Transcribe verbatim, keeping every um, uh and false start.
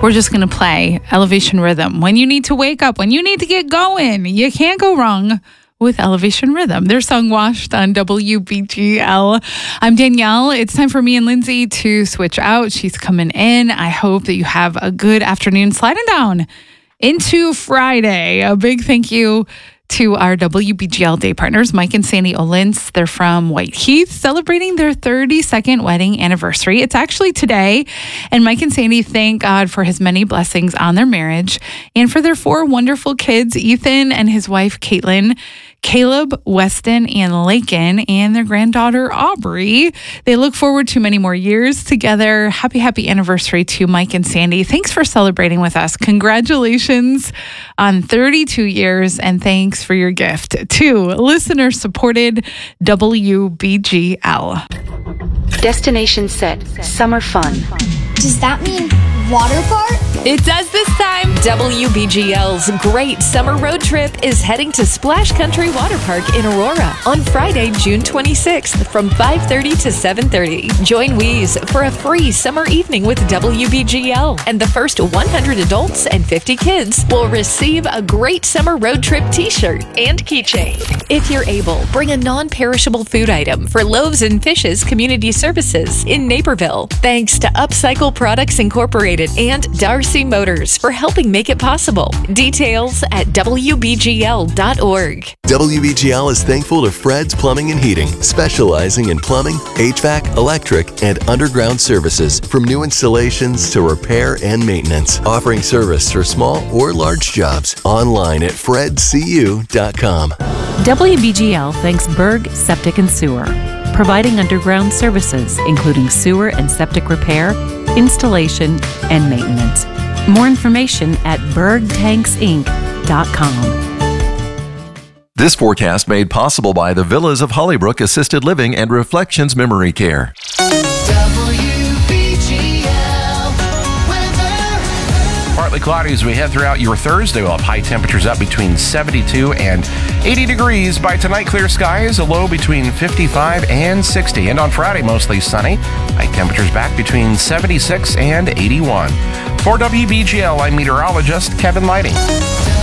we're just going to play Elevation Rhythm. When you need to wake up, when you need to get going, you can't go wrong with Elevation Rhythm. Their song Washed on W B G L. I'm Danielle. It's time for me and Lindsay to switch out. She's coming in. I hope that you have a good afternoon sliding down into Friday. A big thank you to our W B G L day partners, Mike and Sandy Olins. They're from Whiteheath, celebrating their thirty-second wedding anniversary. It's actually today, and Mike and Sandy thank God for his many blessings on their marriage and for their four wonderful kids, Ethan and his wife, Caitlin, Caleb, Weston, and Laken, and their granddaughter, Aubrey. They look forward to many more years together. Happy, happy anniversary to Mike and Sandy. Thanks for celebrating with us. Congratulations on thirty-two years, and thanks for your gift to listener-supported W B G L. Destination set. Summer fun. Does that mean water park? It does this time. W B G L's Great Summer Road Trip is heading to Splash Country Water Park in Aurora on Friday, June twenty-sixth from five thirty to seven thirty. Join Wheeze for a free summer evening with W B G L, and the first one hundred adults and fifty kids will receive a Great Summer Road Trip t-shirt and keychain. If you're able, bring a non-perishable food item for Loaves and Fishes Community Services in Naperville. Thanks to Upcycle Products Incorporated and Darcy Motors for helping make it possible. Details at W B G L dot org. W B G L is thankful to Fred's Plumbing and Heating, specializing in plumbing, H V A C, electric, and underground services, from new installations to repair and maintenance, offering service for small or large jobs. Online at fred c u dot com. W B G L thanks Berg Septic and Sewer, providing underground services, including sewer and septic repair, installation, and maintenance. More information at berg tanks inc dot com. This forecast made possible by the Villas of Hollybrook Assisted Living and Reflections Memory Care. Partly cloudy as we head throughout your Thursday. We'll have high temperatures up between seventy-two and eighty degrees. By tonight, clear skies, a low between fifty-five and sixty. And on Friday, mostly sunny. High temperatures back between seventy-six and eighty-one. For W B G L, I'm meteorologist Kevin Lighting.